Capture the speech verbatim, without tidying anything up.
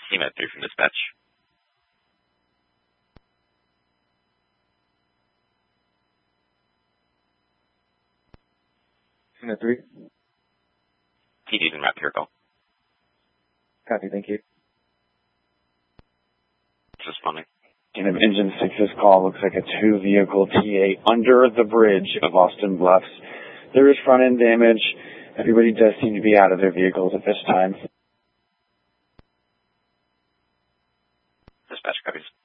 Team at three from dispatch. Team at three. T D's in route to your call. Copy, thank you. Just responding. Team of Engine six's call looks like a two-vehicle T A under the bridge of Austin Bluffs. There is front-end damage. Everybody does seem to be out of their vehicles at this time. Dispatch copies.